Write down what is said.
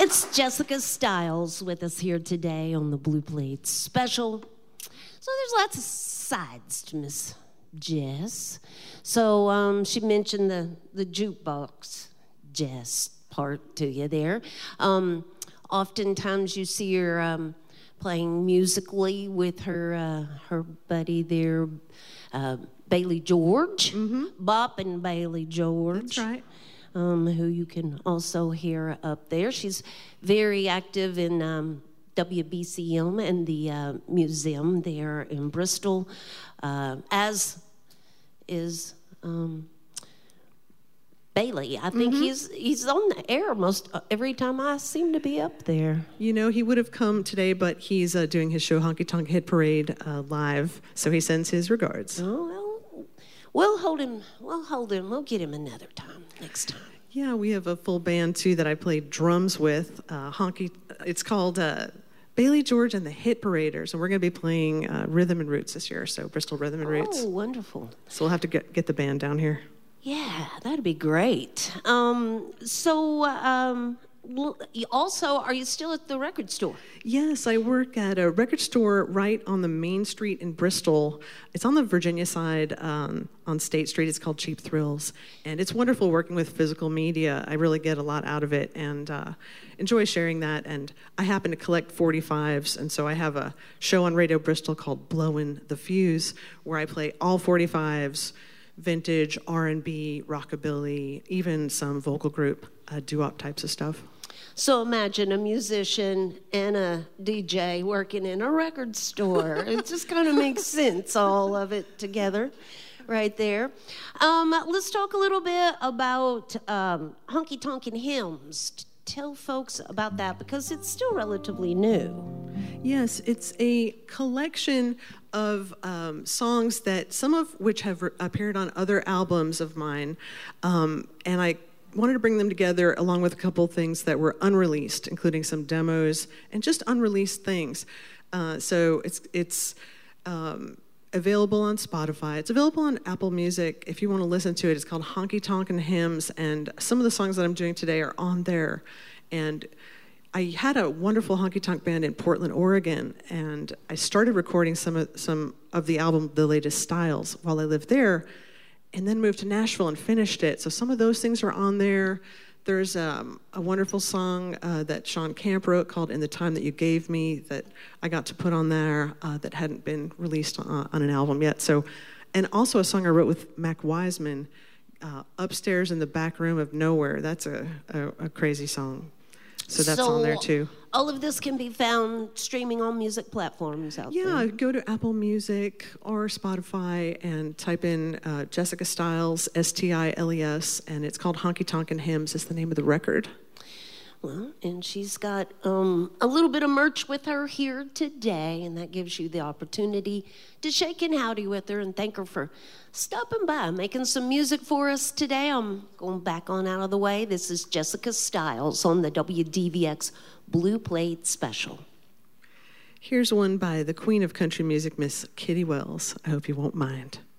It's Jessica Stiles with us here today on the Blue Plate Special. So there's lots of sides to Miss Jess. So she mentioned the jukebox Jess part to you there. Oftentimes you see her playing musically with her buddy there, Bailey George, Bop and Bailey George. That's right. Who you can also hear up there. She's very active in WBCM and the museum there in Bristol, as is Bailey. I think he's on the air most every time I seem to be up there. You know, he would have come today, but he's doing his show Honky Tonk Hit Parade live, so he sends his regards. Oh, well, we'll hold him. We'll get him another time, next time. Yeah, we have a full band, too, that I played drums with. It's called Bailey George and the Hit Paraders, and we're going to be playing Rhythm and Roots this year, so Bristol Rhythm and Roots. Oh, wonderful. So we'll have to get the band down here. Yeah, that'd be great. Also, are you still at the record store? Yes, I work at a record store right on the main street in Bristol. It's on the Virginia side on State Street. It's called Cheap Thrills. And it's wonderful working with physical media. I really get a lot out of it and enjoy sharing that. And I happen to collect 45s. And so I have a show on Radio Bristol called Blowin' the Fuse, where I play all 45s, vintage, R&B, rockabilly, even some vocal group, doo-wop types of stuff. So imagine a musician and a DJ working in a record store. It just kind of makes sense, all of it together right there. Let's talk a little bit about Honky Tonk and Hymns. Tell folks about that because it's still relatively new. Yes, it's a collection of songs that some of which have appeared on other albums of mine, and I wanted to bring them together along with a couple things that were unreleased, including some demos and just unreleased things. So it's available on Spotify. It's available on Apple Music. If you want to listen to it, it's called Honky Tonk and Hymns, and some of the songs that I'm doing today are on there. And I had a wonderful honky tonk band in Portland, Oregon, and I started recording some of the album, The Latest Styles, while I lived there, and then moved to Nashville and finished it. So some of those things are on there. There's a wonderful song that Sean Camp wrote called In the Time That You Gave Me that I got to put on there that hadn't been released on an album yet. So, and also a song I wrote with Mac Wiseman, Upstairs in the Back Room of Nowhere. That's a crazy song. So that's on there too. All of this can be found streaming on music platforms out there. Yeah, go to Apple Music or Spotify and type in Jessica Stiles, Stiles, and it's called Honky Tonk and Hymns is the name of the record. Well, and she's got a little bit of merch with her here today, and that gives you the opportunity to shake and howdy with her and thank her for stopping by, making some music for us today. I'm going back on out of the way. This is Jessica Stiles on the WDVX Blue Plate Special. Here's one by the Queen of Country Music, Miss Kitty Wells. I hope you won't mind.